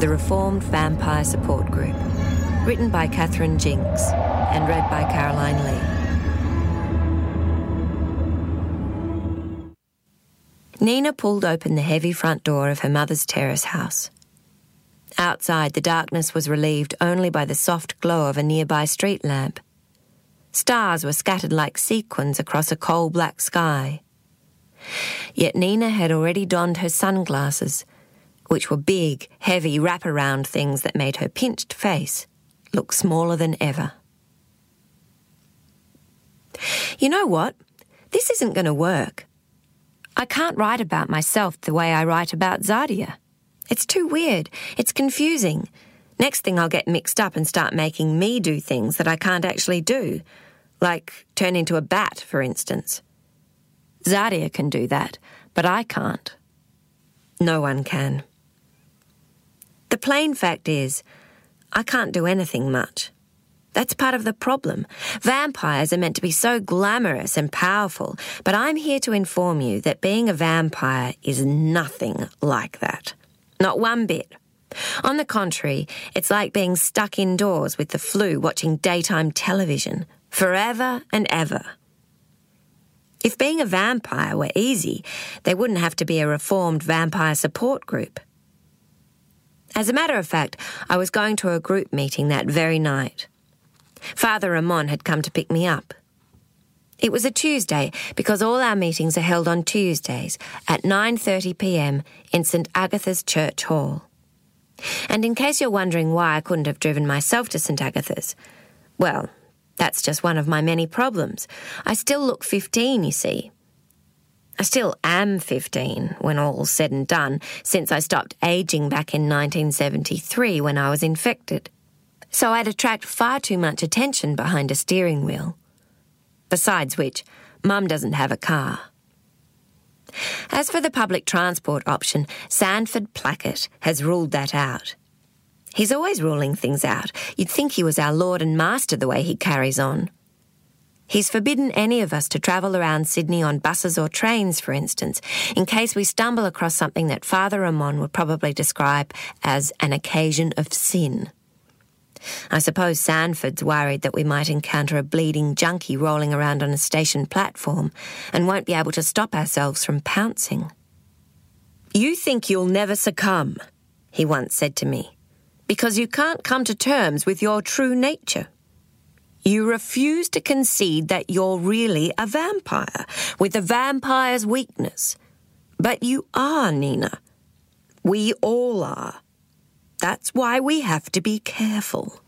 the Reformed Vampire Support Group, written by Catherine Jinks and read by Caroline Lee. Nina pulled open the heavy front door of her mother's terrace house. Outside, the darkness was relieved only by the soft glow of a nearby street lamp. Stars were scattered like sequins across a coal-black sky. Yet Nina had already donned her sunglasses, which were big, heavy, wraparound things that made her pinched face look smaller than ever. You know what? This isn't going to work. I can't write about myself the way I write about Zadia. It's too weird. It's confusing. Next thing I'll get mixed up and start making me do things that I can't actually do, like turn into a bat, for instance. Zadia can do that, but I can't. No one can. The plain fact is, I can't do anything much. That's part of the problem. Vampires are meant to be so glamorous and powerful, but I'm here to inform you that being a vampire is nothing like that. Not one bit. On the contrary, it's like being stuck indoors with the flu watching daytime television, forever and ever. If being a vampire were easy, there wouldn't have to be a Reformed Vampire Support Group. As a matter of fact, I was going to a group meeting that very night. Father Ramon had come to pick me up. It was a Tuesday because all our meetings are held on Tuesdays at 9:30 p.m. in St. Agatha's Church Hall. And in case you're wondering why I couldn't have driven myself to St. Agatha's, well, that's just one of my many problems. I still look 15, you see. I still am 15 when all's said and done, since I stopped aging back in 1973 when I was infected. So I'd attract far too much attention behind a steering wheel. Besides which, Mum doesn't have a car. As for the public transport option, Sanford Plackett has ruled that out. He's always ruling things out. You'd think he was our Lord and Master the way he carries on. He's forbidden any of us to travel around Sydney on buses or trains, for instance, in case we stumble across something that Father Ramon would probably describe as an occasion of sin. I suppose Sanford's worried that we might encounter a bleeding junkie rolling around on a station platform and won't be able to stop ourselves from pouncing. "You think you'll never succumb," he once said to me, "because you can't come to terms with your true nature. You refuse to concede that you're really a vampire, with a vampire's weakness. But you are, Nina. We all are. That's why we have to be careful."